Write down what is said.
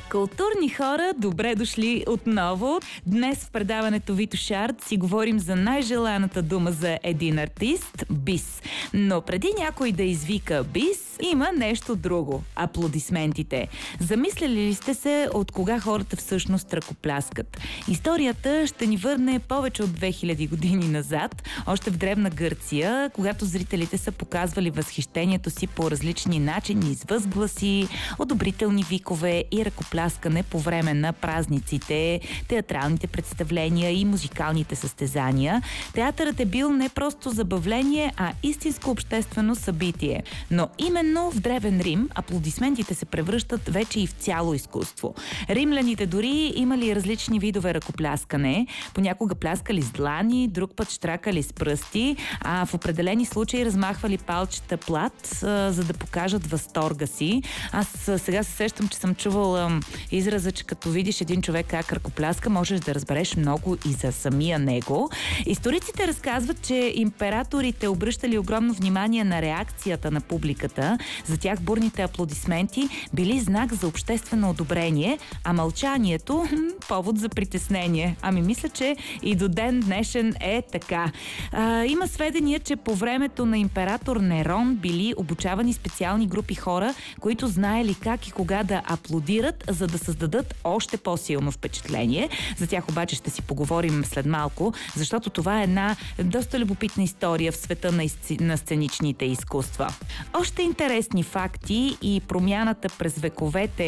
Културни хора, добре дошли отново. Днес в предаването Вито Шарт си говорим за най-желаната дума за един артист – бис. Но преди някой да извика бис, има нещо друго – аплодисментите. Замисляли ли сте се от кога хората всъщност ръкопляскат? Историята ще ни върне повече от 2000 години назад, още в древна Гърция, когато зрителите са показвали възхищението си по различни начини, с възгласи, одобрителни викове и ръкопляскане по време на празниците, театралните представления и музикалните състезания. Театърът е бил не просто забавление, а истинско обществено събитие. Но именно в Древен Рим аплодисментите се превръщат вече и в цяло изкуство. Римляните дори имали различни видове ръкопляскане. Понякога пляскали с длани, друг път щракали с пръсти, а в определени случаи размахвали палчета плат, за да покажат възторга си. Аз сега се сещам, че съм чувала израза, че като видиш един човек как ръкопляска, можеш да разбереш много и за самия него. Историците разказват, че императорите обръщали огромно внимание на реакцията на публиката. За тях бурните аплодисменти били знак за обществено одобрение, а мълчанието повод за притеснение. Ами мисля, че и до ден днешен е така. Има сведения, че по времето на император Нерон били обучавани специални групи хора, които знаели как и кога да аплодират, за да създадат още по-силно впечатление. За тях обаче ще си поговорим след малко, защото това е една доста любопитна история в света на сценичните изкуства. Още интересни факти и промяната през вековете